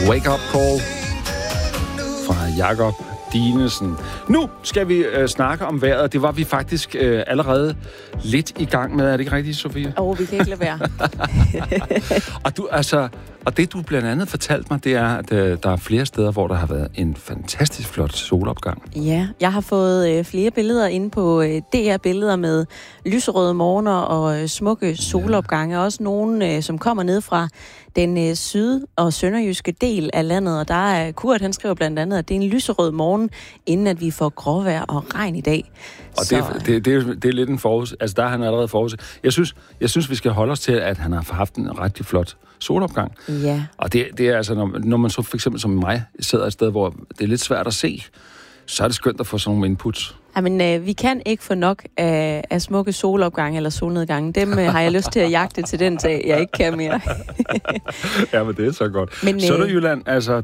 Wake Up Call fra Jakob Dinesen. Nu skal vi snakke om vejret. Det var vi faktisk allerede lidt i gang med. Er det ikke rigtigt, Sofie? Vi kan ikke lade være. Og det du blandt andet fortalte mig, det er, at der er flere steder, hvor der har været en fantastisk flot solopgang. Ja, jeg har fået flere billeder inde på DR-billeder med lyserøde morgener og smukke solopgange. Også nogle, som kommer ned fra den syd- og sønderjyske del af landet. Og der er Kurt, han skriver blandt andet, at det er en lyserød morgen, inden at vi får gråvejr og regn i dag. Og det er lidt en forudse. Altså, der har han allerede forudse. Jeg synes, vi skal holde os til, at han har haft en rigtig flot solopgang. Ja. Og det er altså, når man så for eksempel som mig sidder et sted, hvor det er lidt svært at se, så er det skønt at få sådan nogle inputs. Jamen, vi kan ikke få nok af smukke solopgange eller solnedgange. Dem har jeg lyst til at jagte til den dag, jeg ikke kan mere. Ja, men det er så godt. Men Sønderjylland, altså,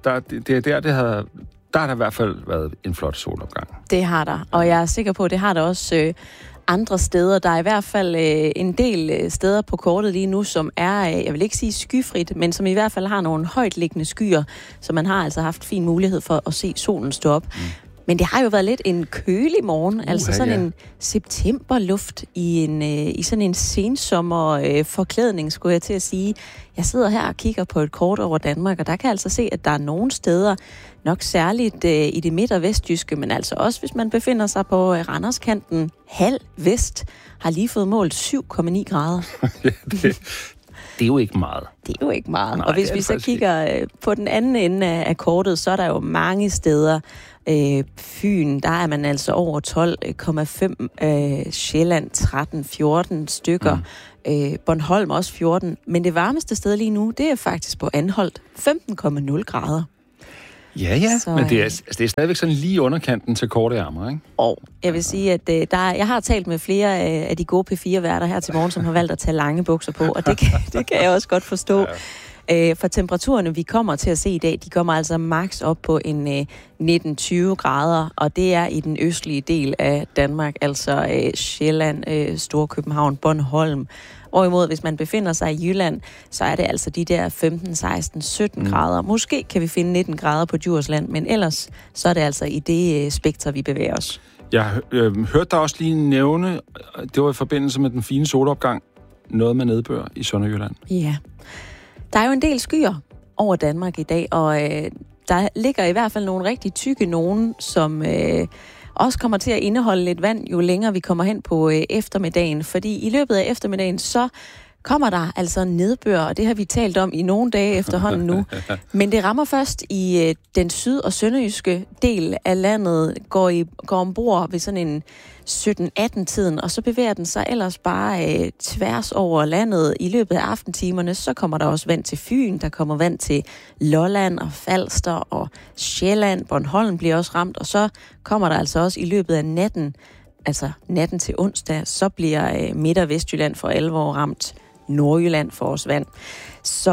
der har der i hvert fald været en flot solopgang. Det har der, og jeg er sikker på, at det har der også andre steder. Der er i hvert fald en del steder på kortet lige nu, som er, jeg vil ikke sige skyfrit, men som i hvert fald har nogle højtliggende skyer, så man har altså haft fin mulighed for at se solen stå op. Men det har jo været lidt en kølig morgen, altså sådan en septemberluft i sådan en sensommer forklædning, skulle jeg til at sige. Jeg sidder her og kigger på et kort over Danmark, og der kan jeg altså se, at der er nogle steder, nok særligt i det midt- og vestjyske, men altså også, hvis man befinder sig på Randerskanten, halv vest, har lige fået målt 7,9 grader. Det er jo ikke meget. Det er jo ikke meget. Nej, og hvis vi så kigger på den anden ende af kortet, så er der jo mange steder. Fyn, der er man altså over 12,5. Sjælland 13-14 stykker. Bornholm også 14. Men det varmeste sted lige nu, det er faktisk på Anholt 15,0 grader. Ja, så, men det er stadigvæk sådan lige underkanten til korte ærmer, ikke? Og jeg vil sige, at jeg har talt med flere af de gode P4-værter her til morgen, som har valgt at tage lange bukser på, og det kan jeg også godt forstå. Ja. For temperaturerne, vi kommer til at se i dag, de kommer altså maks op på en 19-20 grader, og det er i den østlige del af Danmark, altså Sjælland, Storkøbenhavn, Bornholm. Hvorimod, hvis man befinder sig i Jylland, så er det altså de der 15, 16, 17 grader. Måske kan vi finde 19 grader på Djursland, men ellers så er det altså i det spektrum, vi bevæger os. Jeg hørte dig også lige nævne, det var i forbindelse med den fine solopgang, noget med nedbør i Sønderjylland. Ja. Der er jo en del skyer over Danmark i dag, og der ligger i hvert fald nogle rigtig tykke nogen, som også kommer til at indeholde lidt vand, jo længere vi kommer hen på eftermiddagen. Fordi i løbet af eftermiddagen, så kommer der altså nedbør, og det har vi talt om i nogle dage efterhånden nu. Men det rammer først i den syd- og sønderjyske del af landet, går ombord ved sådan en 17-18-tiden, og så bevæger den sig ellers bare tværs over landet. I løbet af aftentimerne, så kommer der også vand til Fyn, der kommer vand til Lolland og Falster og Sjælland. Bornholm bliver også ramt, og så kommer der altså også i løbet af natten, altså natten til onsdag, så bliver Midt- og Vestjylland for alvor ramt. Nordjylland får også vand. Så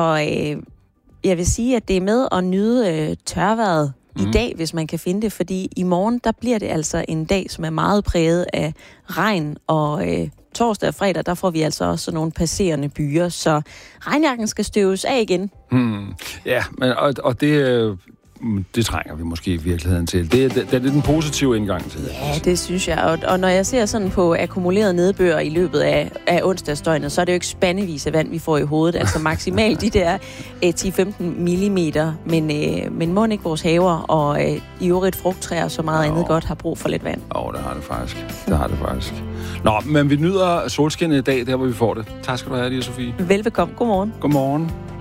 jeg vil sige, at det er med at nyde tørvejret i dag, hvis man kan finde det, fordi i morgen, der bliver det altså en dag, som er meget præget af regn, og torsdag og fredag, der får vi altså også sådan nogle passerende byer, så regnjakken skal støves af igen. Ja, men, og det trænger vi måske i virkeligheden til. Det er den positive indgang til det. Ja, det synes jeg. Og når jeg ser sådan på akkumuleret nedbør i løbet af onsdagsdøgnet, så er det jo ikke spandevis af vand, vi får i hovedet. Altså maksimalt de der 10-15 millimeter. Men må ikke vores haver og i øvrigt frugttræer så meget andet godt har brug for lidt vand. Det har det faktisk. Nå, men vi nyder solskinnet i dag, der hvor vi får det. Tak skal du have, Lia Sofie. Velbekomme. Godmorgen. Godmorgen.